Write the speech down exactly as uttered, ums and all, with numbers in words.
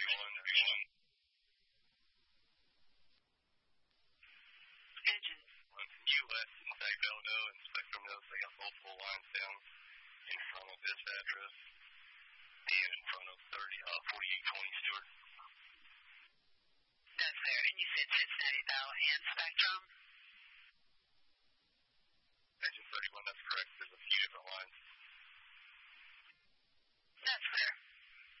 Engine. U S in Sacramento and Spectrum knows they got multiple lines down in front of this address and in front of thirty, uh, forty-eight twenty Stewart. That's there. And you said Cincinnati Bell and Spectrum?